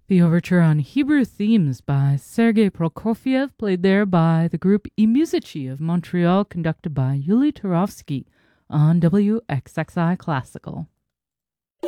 The overture on Hebrew themes by Sergei Prokofiev, played there by the group I Musici of Montreal, conducted by Yuli Turovsky on WXXI Classical.